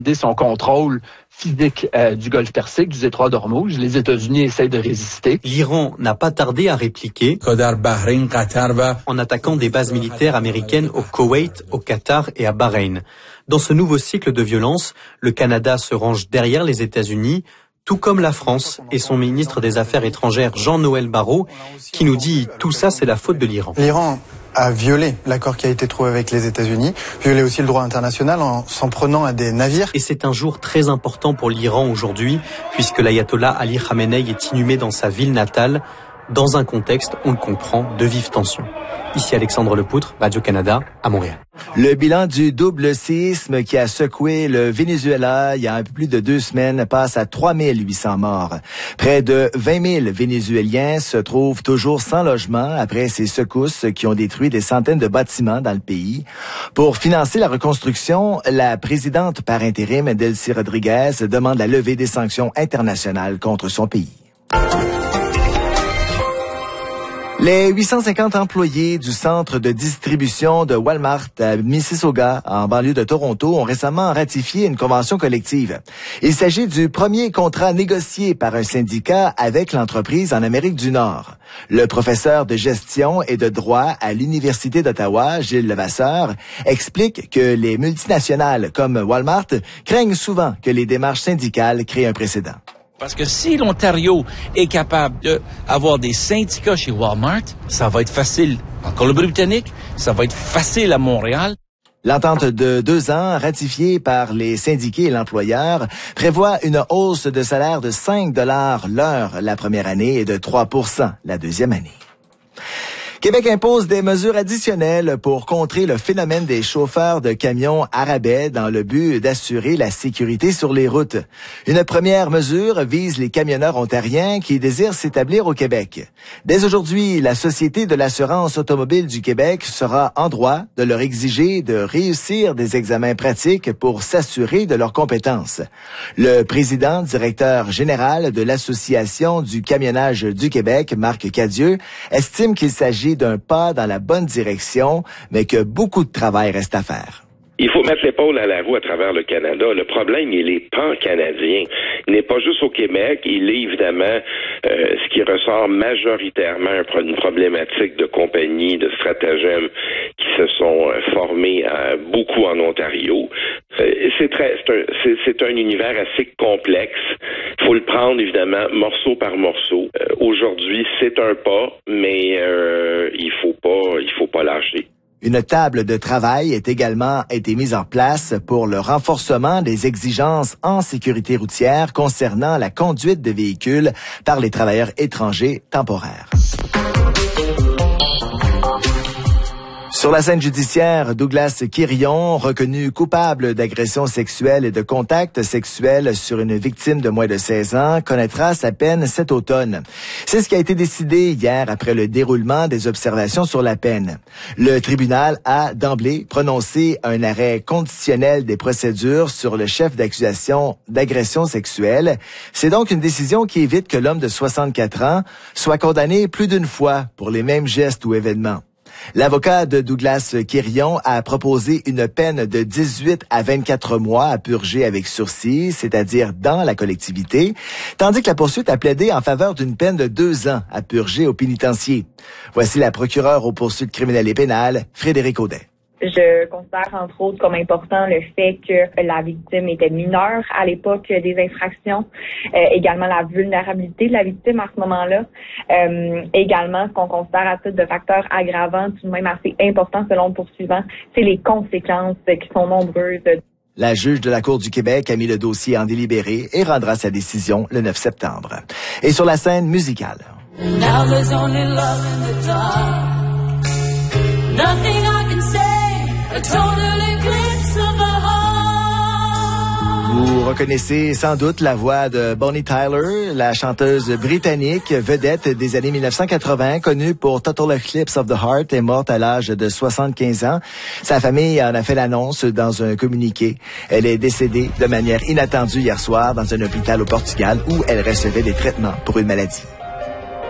son contrôle physique du golfe Persique, du détroit d'Ormuz. Les États-Unis essaient de résister. L'Iran n'a pas tardé à répliquer en attaquant des bases militaires américaines au Koweït, au Qatar et à Bahreïn. Dans ce nouveau cycle de violence, le Canada se range derrière les États-Unis, tout comme la France et son ministre des Affaires étrangères Jean-Noël Barrot, qui nous dit « tout ça c'est la faute de l'Iran ». L'Iran a violé l'accord qui a été trouvé avec les États-Unis, violé aussi le droit international en s'en prenant à des navires. Et c'est un jour très important pour l'Iran aujourd'hui, puisque l'ayatollah Ali Khamenei est inhumé dans sa ville natale, dans un contexte, on le comprend, de vives tensions. Ici Alexandre Lepoutre, Radio-Canada, à Montréal. Le bilan du double séisme qui a secoué le Venezuela il y a un peu plus de 2 semaines passe à 3800 morts. Près de 20 000 Vénézuéliens se trouvent toujours sans logement après ces secousses qui ont détruit des centaines de bâtiments dans le pays. Pour financer la reconstruction, la présidente par intérim, Delcy Rodriguez, demande la levée des sanctions internationales contre son pays. Les 850 employés du centre de distribution de Walmart à Mississauga, en banlieue de Toronto, ont récemment ratifié une convention collective. Il s'agit du premier contrat négocié par un syndicat avec l'entreprise en Amérique du Nord. Le professeur de gestion et de droit à l'Université d'Ottawa, Gilles Levasseur, explique que les multinationales comme Walmart craignent souvent que les démarches syndicales créent un précédent. Parce que si l'Ontario est capable d'avoir des syndicats chez Walmart, ça va être facile en Colombie-Britannique, ça va être facile à Montréal. L'entente de 2 ans, ratifiée par les syndiqués et l'employeur, prévoit une hausse de salaire de 5 $ l'heure la première année et de 3 % la deuxième année. Québec impose des mesures additionnelles pour contrer le phénomène des chauffeurs de camions à rabais dans le but d'assurer la sécurité sur les routes. Une première mesure vise les camionneurs ontariens qui désirent s'établir au Québec. Dès aujourd'hui, la Société de l'assurance automobile du Québec sera en droit de leur exiger de réussir des examens pratiques pour s'assurer de leurs compétences. Le président directeur général de l'Association du camionnage du Québec, Marc Cadieux, estime qu'il s'agit d'un pas dans la bonne direction, mais que beaucoup de travail reste à faire. Il faut mettre l'épaule à la roue à travers le Canada. Le problème, il est pan-canadien. Il n'est pas juste au Québec, il est évidemment ce qui ressort majoritairement une problématique de compagnies, de stratagèmes qui se sont formés beaucoup en Ontario. C'est un univers assez complexe. Il faut le prendre évidemment morceau par morceau. Aujourd'hui, c'est un pas, mais il faut pas lâcher. Une table de travail a également été mise en place pour le renforcement des exigences en sécurité routière concernant la conduite de véhicules par les travailleurs étrangers temporaires. Sur la scène judiciaire, Douglas Quirion, reconnu coupable d'agression sexuelle et de contact sexuel sur une victime de moins de 16 ans, connaîtra sa peine cet automne. C'est ce qui a été décidé hier après le déroulement des observations sur la peine. Le tribunal a d'emblée prononcé un arrêt conditionnel des procédures sur le chef d'accusation d'agression sexuelle. C'est donc une décision qui évite que l'homme de 64 ans soit condamné plus d'une fois pour les mêmes gestes ou événements. L'avocat de Douglas Quirion a proposé une peine de 18 à 24 mois à purger avec sursis, c'est-à-dire dans la collectivité, tandis que la poursuite a plaidé en faveur d'une peine de 2 ans à purger au pénitencier. Voici la procureure aux poursuites criminelles et pénales, Frédéric Audet. Je considère entre autres comme important le fait que la victime était mineure à l'époque des infractions, également la vulnérabilité de la victime à ce moment-là, également ce qu'on considère à titre de facteur aggravant, tout de même assez important selon le poursuivant, c'est les conséquences qui sont nombreuses. La juge de la Cour du Québec a mis le dossier en délibéré et rendra sa décision le 9 septembre. Et sur la scène musicale. Vous reconnaissez sans doute la voix de Bonnie Tyler, la chanteuse britannique vedette des années 1980, connue pour Total Eclipse of the Heart, est morte à l'âge de 75 ans. Sa famille en a fait l'annonce dans un communiqué. Elle est décédée de manière inattendue hier soir dans un hôpital au Portugal où elle recevait des traitements pour une maladie.